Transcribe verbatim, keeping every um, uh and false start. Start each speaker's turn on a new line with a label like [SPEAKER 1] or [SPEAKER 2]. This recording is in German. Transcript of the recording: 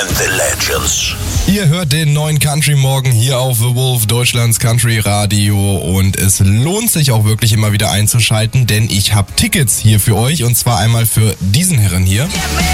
[SPEAKER 1] and the Legends.
[SPEAKER 2] Ihr hört den neuen Country Morgen hier auf The Wolf, Deutschlands Country Radio, und es lohnt sich auch wirklich immer wieder einzuschalten, denn ich habe Tickets hier für euch, und zwar einmal für diesen Herren hier.